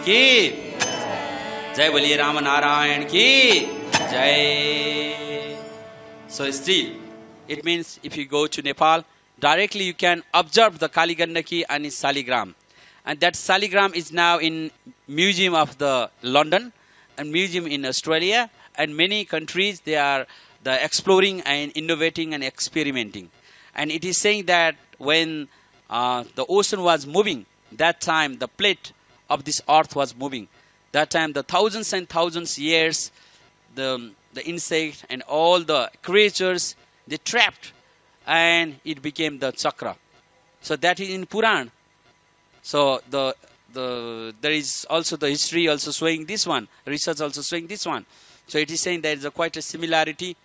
की जय, बोलिए राम नारायण की जय. So still, it means if you go to Nepal, directly you can observe the Kali Gandaki and its Saligram. And that Saligram is now in Museum of the London and Museum in Australia, and many countries they are exploring and innovating and experimenting. And it is saying that when the ocean was moving, that time the plate of this earth was moving. That time the thousands and thousands years, the insect and all the creatures, they trapped and it became the chakra. So that is in Puran. So there is also the history also showing this one, research also showing this one. So it is saying there is quite a similarity.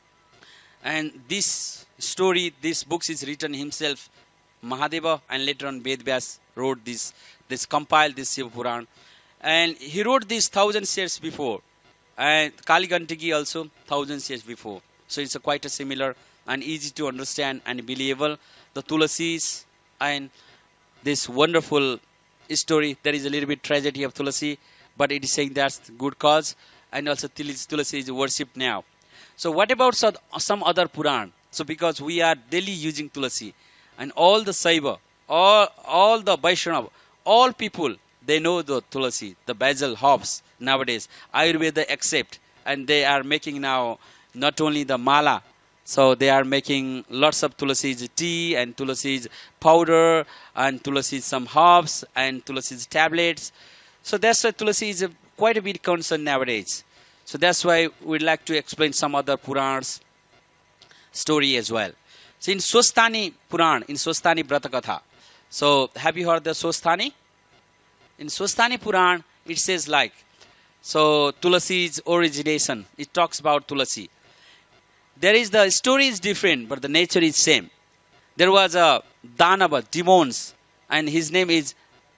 And this story, this books is written himself, Mahadeva, and later on Ved Vyas wrote this compiled this Shiva Puran. And he wrote this thousands years before. And Kali Gandaki also thousands years before. So it's quite a similar and easy to understand and believable. The Tulasis and this wonderful story. There is a little bit tragedy of Tulasi, but it is saying that's good cause. And also Tulasi is worshipped now. So what about some other Puran? So because we are daily using Tulasi, and all the Saiva, all the Vaishnava, all people, they know the Tulasi, the basil herbs nowadays. Ayurveda accept, and they are making now not only the mala, so they are making lots of Tulasi's tea and Tulasi's powder and Tulasi's some herbs and Tulasi's tablets. So that's why Tulasi is quite a bit concern nowadays. So that's why we'd like to explain some other Purans story as well. So in Swasthani Puran, in Swasthani Vratakatha. So have you heard the Swasthani? In Swasthani Puran, it says like, so Tulasi's origination, it talks about Tulasi. There is the story is different, but the nature is same. There was a Danava, demons, and his name is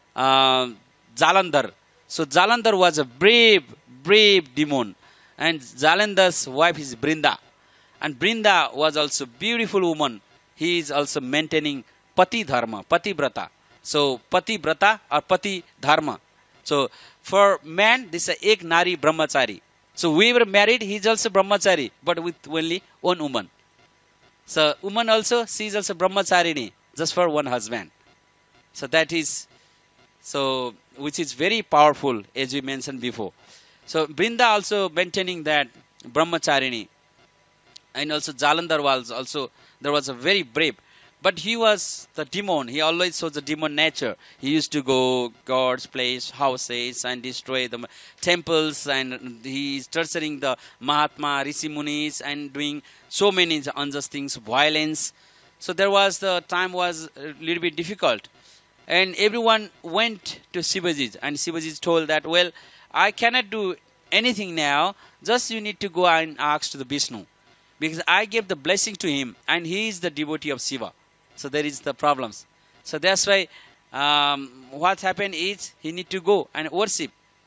Jalandhar. So Jalandhar was a brave demon, and Jalandhar's wife is Brinda, and Brinda was also beautiful woman. He is also maintaining Pati Dharma, Pati Brata. So Pati Brata or Pati Dharma. So for man, this is Ek Nari Brahmachari. So we were married, he is also Brahmachari, but with only one woman. So woman also, she is also Brahmacharini, just for one husband. So that is, so which is very powerful, as we mentioned before. So Brinda also maintaining that Brahmacharini. And also Jalandhar was also, there was a very brave. But he was the demon. He always shows the demon nature. He used to go God's place, houses, and destroy the temples. And he is torturing the Mahatma, Rishi Munis, and doing so many unjust things, violence. So there was the time was a little bit difficult. And everyone went to Shivaji. And Shivaji told that, well, I cannot do anything now. Just you need to go and ask to the Vishnu. Because I gave the blessing to him. And he is the devotee of Shiva. So there is the problems. So that's why what happened is he need to go and worship.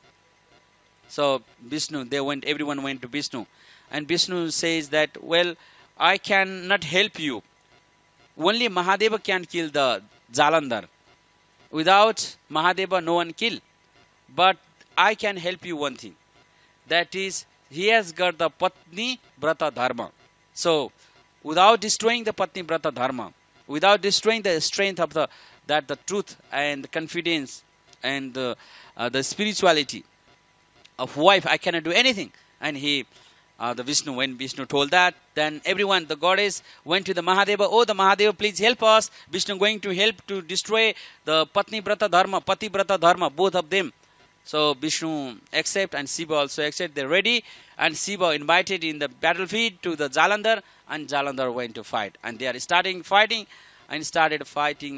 So Vishnu, everyone went to Vishnu. And Vishnu says that, well, I cannot help you. Only Mahadeva can kill the Jalandhar. Without Mahadeva, no one kill. But I can help you one thing. That is, he has got the Patni Brata Dharma. So without destroying the Patni Brata Dharma, without destroying the strength of the truth and the confidence and the spirituality of wife, I cannot do anything. And when Vishnu told that, then everyone, the goddess, went to the Mahadeva. Oh, the Mahadeva, please help us. Vishnu going to help to destroy the Patni Brata Dharma, Pati Brata Dharma, both of them. So Vishnu accept and Shiva also accept. They're ready. And Shiva invited in the battlefield to the Jalandhar, and Jalandhar went to fight. And they are starting fighting and started fighting.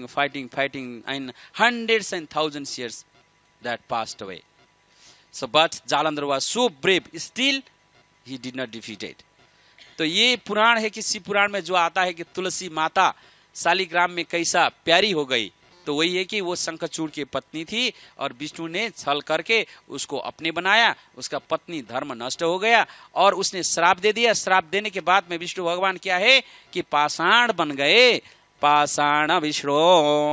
And hundreds and thousands years that passed away. So but Jalandhar was so brave, still he did not defeat it. तो ये पुराण है कि शिव पुराण में जो आता है कि तुलसी माता शालिग्राम में कैसा प्यारी हो गई, तो वही है कि वो शंखचूड़ की पत्नी थी और विष्णु ने छल करके उसको अपने बनाया, उसका पत्नी धर्म नष्ट हो गया और उसने श्राप दे दिया। श्राप देने के बाद में विष्णु भगवान क्या है कि पाषाण बन गए, पाषाण विष्णु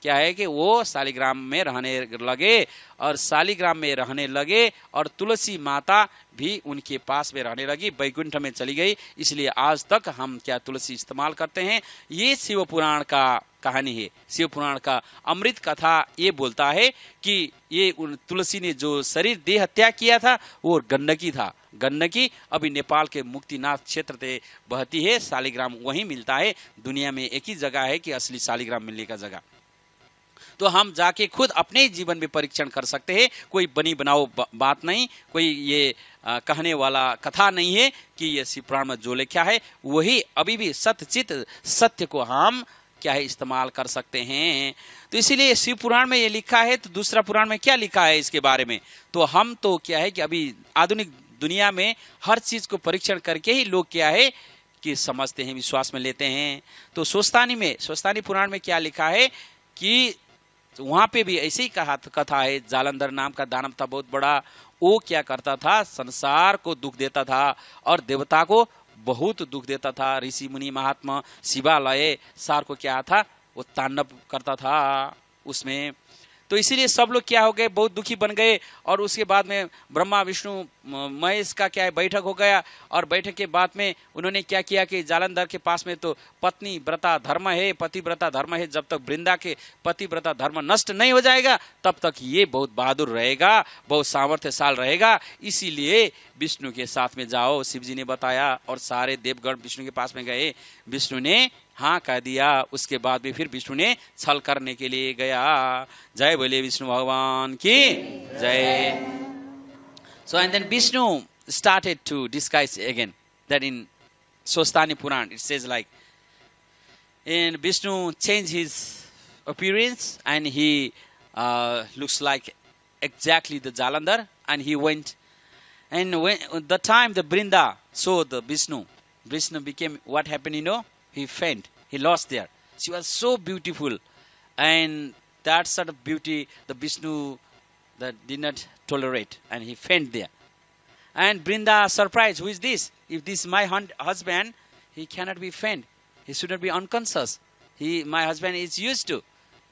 क्या है कि वो शालिग्राम में रहने लगे और शालिग्राम में रहने लगे और तुलसी माता भी उनके पास में रहने लगी, वैकुंठ में चली गई। इसलिए आज तक हम क्या तुलसी इस्तेमाल करते हैं। ये शिव पुराण का कहानी है। शिव पुराण का अमृत कथा ये बोलता है कि ये तुलसी ने जो शरीर देह त्याग किया था वो गंडकी था। गंडकी अभी नेपाल के मुक्तिनाथ क्षेत्र से बहती है। शालिग्राम वहीं मिलता है। दुनिया में एक ही जगह है कि असली शालिग्राम मिलने का जगह। तो हम जाके खुद अपने जीवन में परीक्षण कर सकते हैं। कोई बनी बनाओ बात नहीं, कोई ये कहने वाला कथा नहीं है कि ये शिव पुराण में जो लिखा है वही अभी भी सत्यचित सत्य को हम क्या है इस्तेमाल कर सकते हैं। तो इसीलिए शिव पुराण में ये लिखा है, तो दूसरा पुराण में क्या लिखा है इसके बारे में। तो हम तो क्या है कि अभी आधुनिक दुनिया में हर चीज को परीक्षण करके ही लोग क्या है कि समझते हैं, विश्वास में लेते हैं। तो स्वस्तानी पुराण में क्या लिखा है कि वहां पे भी ऐसे ही कथा है। जालंधर नाम का दानव था बहुत बड़ा। वो क्या करता था, संसार को दुख देता था और देवता को बहुत दुख देता था। ऋषि मुनि महात्मा शिवालय सार को क्या था, वो तांडव करता था उसमें। तो इसीलिए सब लोग क्या हो गए, बहुत दुखी बन गए। और उसके बाद में ब्रह्मा विष्णु महेश का क्या है बैठक हो गया। और बैठक के बाद में उन्होंने क्या किया कि जालंधर के पास में तो पत्नी व्रता धर्म है, पतिव्रता धर्म है। जब तक वृंदा के पतिव्रता धर्म नष्ट नहीं हो जाएगा तब तक ये बहुत बहादुर रहेगा, बहुत सामर्थ्यशाल रहेगा। इसीलिए विष्णु के साथ में जाओ, शिव जी ने बताया। और सारे देवगण विष्णु के पास में गए। विष्णु ने हाँ कह दिया। उसके बाद भी फिर विष्णु ने छल करने के लिए गया। जय बोले विष्णु भगवान की जय। So and then Vishnu started to disguise again. That in Swastani Puran it says like, and Vishnu changed his appearance and he looks like exactly the Jalandhar, and he went. And when the time the Brinda saw the Vishnu became, what happened, you know? He faint. He lost there. She was so beautiful, and that sort of beauty the Vishnu that did not tolerate, and he faint there. And Brinda surprised, who is this? If this is my husband, he cannot be faint. He should not be unconscious. My husband is used to.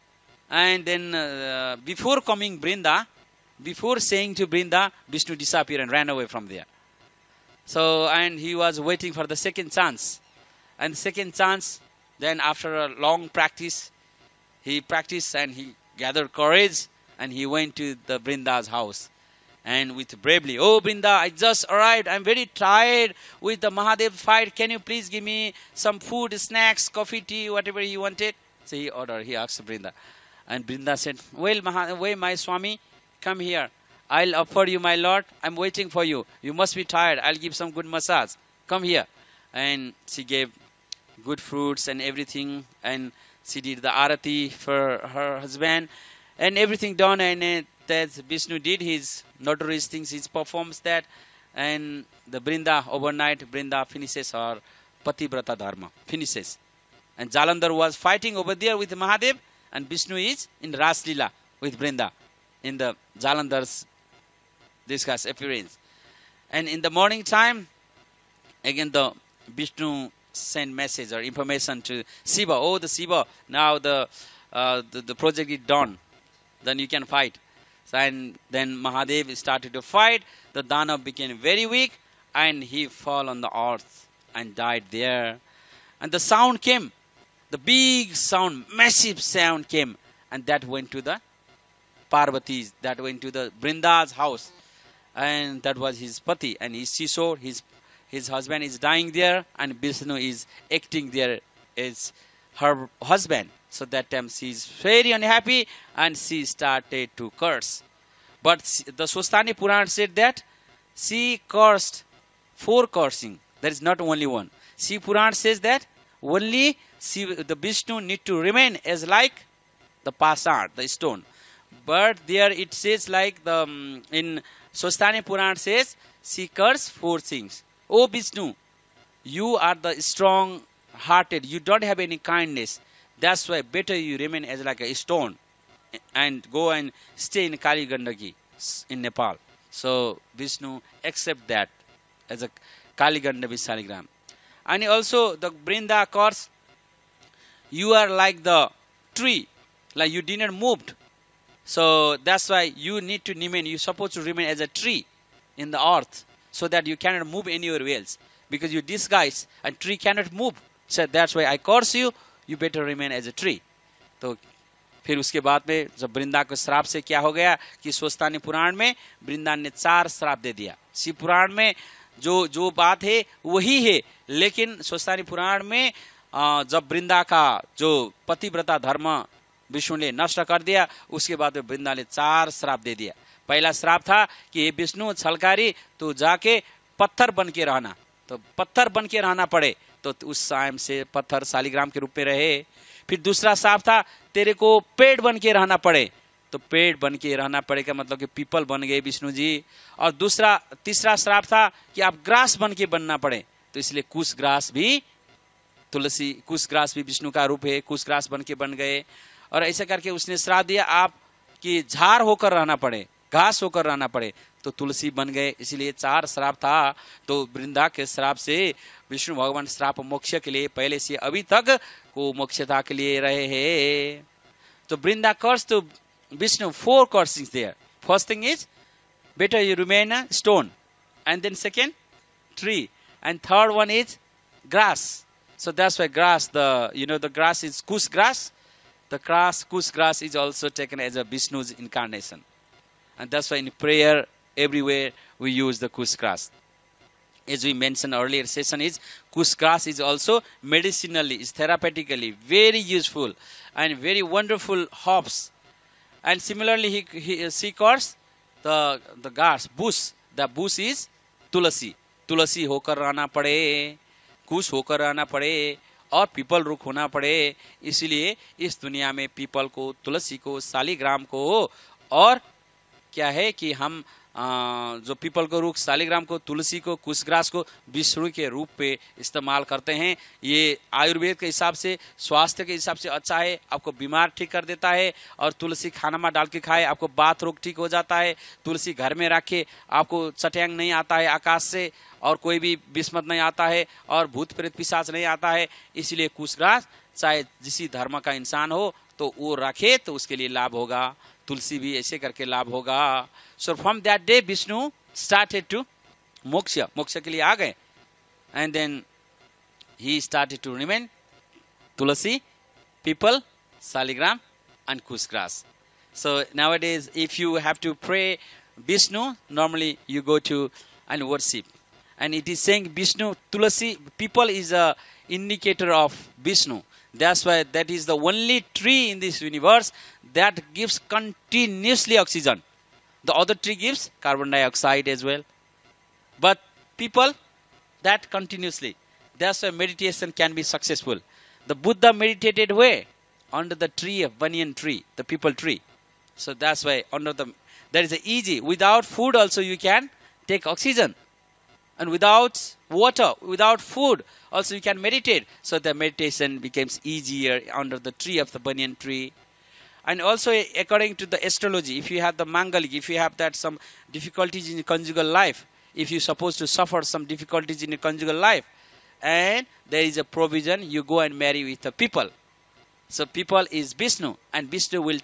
And then before coming Brinda, before saying to Brinda, Vishnu disappeared and ran away from there. So, and he was waiting for the second chance. And second chance, then after a long practice, he practiced and he gathered courage and he went to the Brinda's house. And with bravely, oh Brinda, I just arrived. I'm very tired with the Mahadev fight. Can you please give me some food, snacks, coffee, tea, whatever he wanted? So he ordered, he asked Brinda. And Brinda said, well, my Swami, come here. I'll offer you my Lord. I'm waiting for you. You must be tired. I'll give some good massage. Come here. And she gave good fruits and everything. And she did the arati for her husband. And everything done. And that Vishnu did his notorious things. He performs that. And the Brinda, overnight, Brinda finishes her Pativrata Dharma. Finishes. And Jalandhar was fighting over there with Mahadev. And Vishnu is in Ras Leela with Brinda. In the Jalandhar's discuss appearance. And in the morning time, again the Vishnu sent message or information to Shiva. Oh, the Shiva, now the project is done. Then you can fight. So, and then Mahadev started to fight. The Danav became very weak and he fell on the earth and died there. And the sound came. The big sound, massive sound came. And that went to the Parvati's, that went to the Brinda's house. And that was his pati. And she saw his husband is dying there. And Vishnu is acting there as her husband. So that time she is very unhappy and she started to curse. But the Swastani Puran said that she cursed 4 cursing. There is not only one. She Puran says that only the Vishnu need to remain as like the pasad, the stone. But there it says like the in Swastani Puran says she cursed 4 things. Oh Vishnu, you are the strong hearted. You don't have any kindness. That's why better you remain as like a stone and go and stay in Kali Gandaki in Nepal. So Vishnu accept that as a Kali Gandaki Saligram. And also the Brinda curse, you are like the tree Like you didn't moved. So that's why you need to remain. You're supposed to remain as a tree in the earth, so that you cannot move anywhere else, because you disguise and tree cannot move. So that's why I curse you. You better remain as a tree. तो फिर उसके बाद में जब वृंदा को श्राप से क्या हो गया कि स्वस्तानी पुराण में वृंदा ने 4 श्राप दे दिया। शिव पुराण में जो बात है वही है, लेकिन स्वस्तानी पुराण में जब वृंदा का जो पतिव्रता धर्म विष्णु ने नष्ट कर दिया, उसके बाद में वृंदा ने 4 श्राप दे दिया। पहला श्राप था कि हे विष्णु छलकारी, तो जाके पत्थर बन के रहना, तो पत्थर बन के रहना पड़े, तो उस टाइम से पत्थर शालिग्राम के रूप में रहे। फिर दूसरा श्राप था तेरे को पेड़ बन के रहना पड़े, तो पेड़ बन के रहना पड़ेगा मतलब कि पीपल बन गए विष्णु जी। और तीसरा श्राप था कि आप ग्रास बन के बनना पड़े, तो इसलिए कुश ग्रास भी कुश ग्रास भी विष्णु का रूप है, कुश ग्रास बन के बन गए। और ऐसा करके उसने श्राप दिया आप कि झाड़ होकर रहना पड़े, घास होकर रहना पड़े, तो तुलसी बन गए। इसलिए 4 श्राप था। तो वृंदा के श्राप से विष्णु भगवान श्राप मोक्ष के लिए पहले से अभी तक को मोक्षता के लिए रहे हैं। तो वृंदा कर्स तो Vishnu 4 cursings there. First thing is better you remain a stone, and then second tree, and third one is grass. So that's why grass, the grass is kush grass. The kush grass is also taken as a Vishnu's incarnation, and that's why in prayer everywhere we use the kush grass. As we mentioned earlier session, is kush grass is also medicinally, is therapeutically very useful and very wonderful herbs. And similarly, she calls the grass bush. The bush is tulasi. तुलसी होकर रहना पड़े, कुश होकर रहना पड़े, और people रुख होना पड़े। इसलिए इस दुनिया में पीपल को, तुलसी को, शालिग्राम को, और क्या है कि हम जो पीपल को रुख, शालिग्राम को, तुलसी को, कुशग्रास को विष्णु के रूप पे इस्तेमाल करते हैं। ये आयुर्वेद के हिसाब से, स्वास्थ्य के हिसाब से अच्छा है, आपको बीमार ठीक कर देता है। और तुलसी खाना में डाल के खाए, आपको बात रोग ठीक हो जाता है। तुलसी घर में रखे, आपको चट्यांग नहीं आता है आकाश से, और कोई भी विस्मत नहीं आता है, और भूत प्रेत पिशाच नहीं आता है। इसलिए कुशग्रास चाहे जिसी धर्म का इंसान हो तो वो रखे तो उसके लिए लाभ होगा। तुलसी भी ऐसे करके लाभ होगा। So from that day Vishnu started to मोक्ष के लिए आ गए। And then he started to remain Tulsi, people, Shaligram and कुशग्रास. So nowadays if you have to pray Vishnu, normally you go to and worship, and it is saying Vishnu, Tulasi, people is a indicator of Vishnu. That's why that is the only tree in this universe that gives continuously oxygen. The other tree gives carbon dioxide as well, but people, that continuously. That's why meditation can be successful. The Buddha meditated where? Under the tree of banyan tree, the people tree. So that's why that is easy. Without food also you can take oxygen, and without water, without food also you can meditate. So the meditation becomes easier under the tree of the banyan tree. And also according to the astrology, if you have the Mangalik, if you have that some difficulties in your conjugal life, if you're supposed to suffer some difficulties in your conjugal life, and there is a provision, you go and marry with the people. So people is Vishnu, and Vishnu will